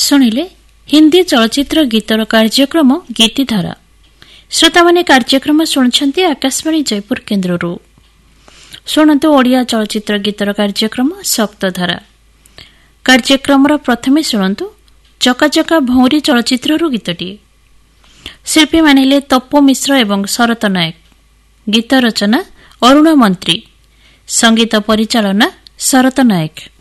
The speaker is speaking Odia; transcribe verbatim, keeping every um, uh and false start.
ଶୁଣିଲେ ହିନ୍ଦୀ ଚଳଚ୍ଚିତ୍ର ଗୀତର କାର୍ଯ୍ୟକ୍ରମ ଗୀତିଧାରା। ଶ୍ରୋତାମାନେ କାର୍ଯ୍ୟକ୍ରମ ଶୁଣୁଛନ୍ତି ଆକାଶବାଣୀ ଜୟପୁର କେନ୍ଦ୍ରରୁ। ଶୁଣନ୍ତୁ ଓଡ଼ିଆ ଚଳଚ୍ଚିତ୍ର ଗୀତର କାର୍ଯ୍ୟକ୍ରମ ସପ୍ତଧାରା। କାର୍ଯ୍ୟକ୍ରମର ପ୍ରଥମେ ଶୁଣନ୍ତୁ ଚକାଚକା ଭଉଁରୀ ଚଳଚ୍ଚିତ୍ରରୁ ଗୀତଟିଏ। ଶିଳ୍ପୀମାନେ ହେଲେ ତପୁ ମିଶ୍ର ଏବଂ ଶରତ ନାୟକ। ଗୀତ ରଚନା ଅରୁଣ ମନ୍ତ୍ରୀ, ସଙ୍ଗୀତ ପରିଚାଳନା ଶରତ ନାୟକ।